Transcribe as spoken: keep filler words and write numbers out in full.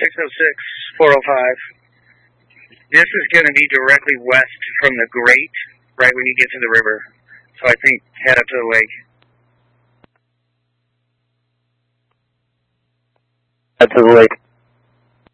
six oh six, four oh five. This is going to be directly west from the Great, right when you get to the river. So I think head up to the lake. Head to the lake.